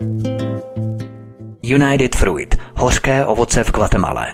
United Fruit, hořké ovoce v Guatemale.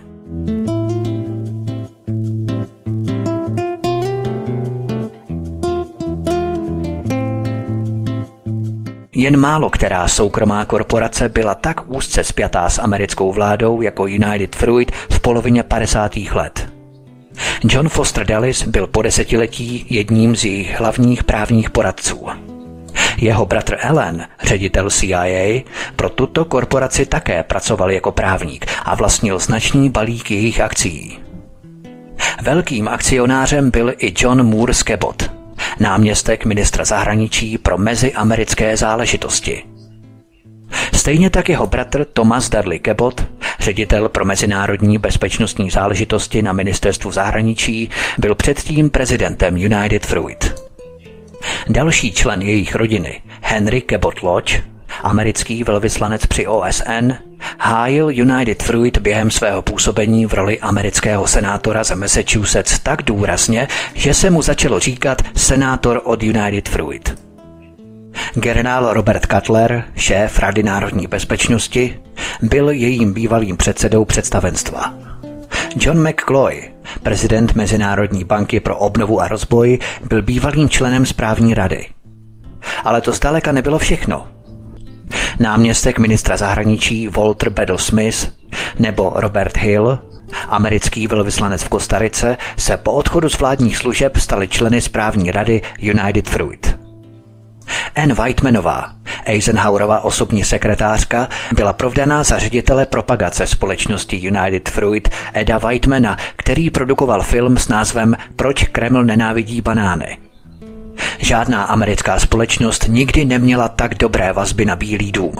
Jen málo která soukromá korporace byla tak úzce spjatá s americkou vládou jako United Fruit v polovině 50. let. John Foster Dulles byl po desetiletí jedním z jejich hlavních právních poradců. Jeho bratr Alan, ředitel CIA, pro tuto korporaci také pracoval jako právník a vlastnil značný balík jejich akcií. Velkým akcionářem byl i John Moore Cabot, náměstek ministra zahraničí pro meziamerické záležitosti. Stejně tak jeho bratr Thomas Dudley Cabot, ředitel pro mezinárodní bezpečnostní záležitosti na ministerstvu zahraničí, byl předtím prezidentem United Fruit. Další člen jejich rodiny, Henry Cabot Lodge, americký velvyslanec při OSN, hájil United Fruit během svého působení v roli amerického senátora z Massachusetts tak důrazně, že se mu začalo říkat senátor od United Fruit. Generál Robert Cutler, šéf Rady národní bezpečnosti, byl jejím bývalým předsedou představenstva. John McCloy, prezident Mezinárodní banky pro obnovu a rozvoj, byl bývalým členem správní rady. Ale to zdaleka nebylo všechno. Náměstek ministra zahraničí Walter Bedell Smith nebo Robert Hill, americký velvyslanec v Kostarice, se po odchodu z vládních služeb stali členy správní rady United Fruit. Anne Whitemanová, Eisenhowerova osobní sekretářka, byla provdaná za ředitele propagace společnosti United Fruit Eda Whitemana, který produkoval film s názvem Proč Kreml nenávidí banány. Žádná americká společnost nikdy neměla tak dobré vazby na Bílý dům.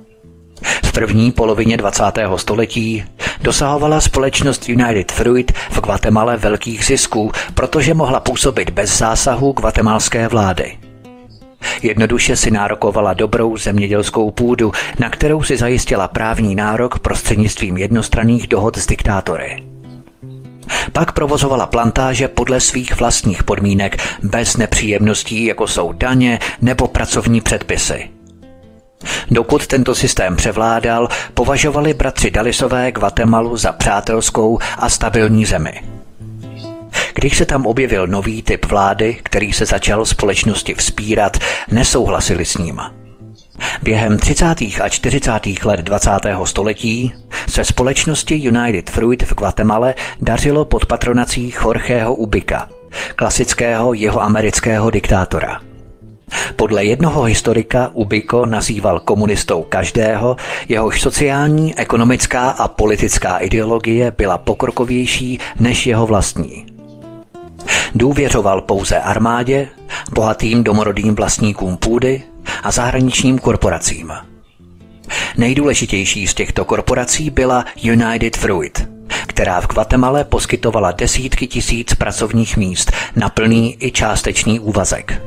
V první polovině 20. století dosahovala společnost United Fruit v Guatemale velkých zisků, protože mohla působit bez zásahu guatemalské vlády. Jednoduše si nárokovala dobrou zemědělskou půdu, na kterou si zajistila právní nárok prostřednictvím jednostranných dohod s diktátory. Pak provozovala plantáže podle svých vlastních podmínek, bez nepříjemností, jako jsou daně nebo pracovní předpisy. Dokud tento systém převládal, považovali bratři Dullisové Guatemalu za přátelskou a stabilní zemi. Když se tam objevil nový typ vlády, který se začal společnosti vzpírat, nesouhlasili s ním. Během 30. a 40. let 20. století se společnosti United Fruit v Guatemale dařilo pod patronací Jorgeho Ubica, klasického jihoamerického diktátora. Podle jednoho historika Ubico nazýval komunistou každého, jehož sociální, ekonomická a politická ideologie byla pokrokovější než jeho vlastní. Důvěřoval pouze armádě, bohatým domorodým vlastníkům půdy a zahraničním korporacím. Nejdůležitější z těchto korporací byla United Fruit, která v Guatemale poskytovala desítky tisíc pracovních míst na plný i částečný úvazek.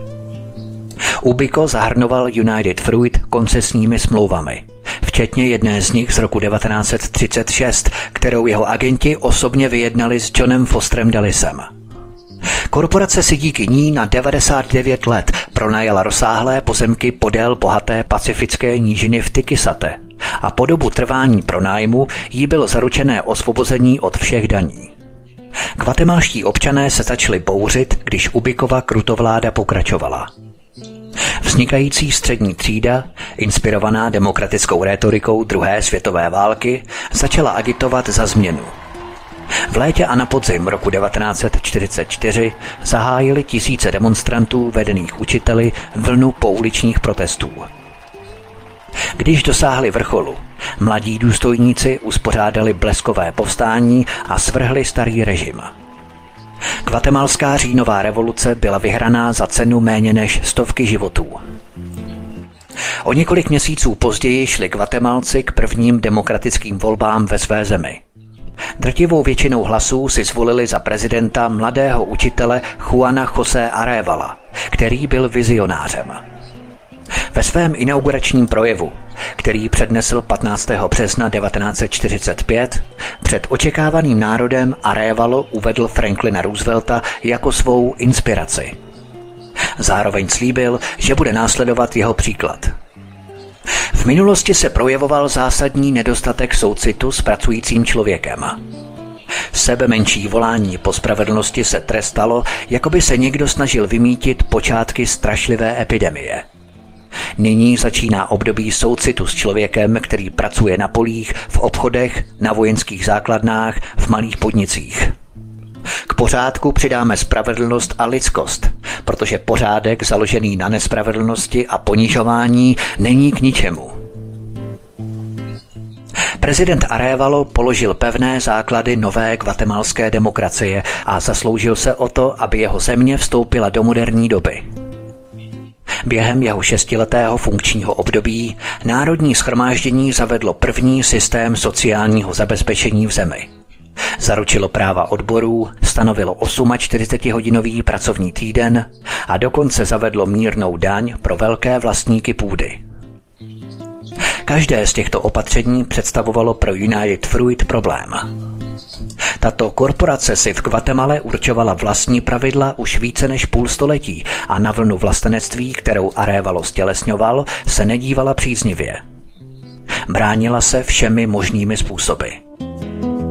Ubico zahrnoval United Fruit koncesními smlouvami, včetně jedné z nich z roku 1936, kterou jeho agenti osobně vyjednali s Johnem Fosterem Dullesem. Korporace si díky ní na 99 let pronajala rozsáhlé pozemky podél bohaté pacifické nížiny v Tiquisate a po dobu trvání pronájmu jí bylo zaručené osvobození od všech daní. Guatemalští občané se začali bouřit, když Ubicova krutovláda pokračovala. Vznikající střední třída, inspirovaná demokratickou rétorikou druhé světové války, začala agitovat za změnu. V létě a na podzim roku 1944 zahájili tisíce demonstrantů vedených učiteli vlnu pouličních protestů. Když dosáhli vrcholu, mladí důstojníci uspořádali bleskové povstání a svrhli starý režim. Guatemalská říjnová revoluce byla vyhraná za cenu méně než stovky životů. O několik měsíců později šli Guatemalci k prvním demokratickým volbám ve své zemi. Drtivou většinou hlasů si zvolili za prezidenta mladého učitele Juana José Arévala, který byl vizionářem. Ve svém inauguračním projevu, který přednesl 15. března 1945, před očekávaným národem Arévalo uvedl Franklina Roosevelta jako svou inspiraci. Zároveň slíbil, že bude následovat jeho příklad. V minulosti se projevoval zásadní nedostatek soucitu s pracujícím člověkem. Sebemenší volání po spravedlnosti se trestalo, jako by se někdo snažil vymýtit počátky strašlivé epidemie. Nyní začíná období soucitu s člověkem, který pracuje na polích, v obchodech, na vojenských základnách, v malých podnicích. K pořádku přidáme spravedlnost a lidskost, protože pořádek založený na nespravedlnosti a ponižování není k ničemu. Prezident Arévalo položil pevné základy nové guatemalské demokracie a zasloužil se o to, aby jeho země vstoupila do moderní doby. Během jeho 6letého funkčního období Národní shromáždění zavedlo první systém sociálního zabezpečení v zemi. Zaručilo práva odborů, stanovilo 48hodinový pracovní týden a dokonce zavedlo mírnou daň pro velké vlastníky půdy. Každé z těchto opatření představovalo pro United Fruit problém. Tato korporace si v Guatemale určovala vlastní pravidla už více než půl století a na vlnu vlastenectví, kterou Arévalo stělesňoval, se nedívala příznivě. Bránila se všemi možnými způsoby.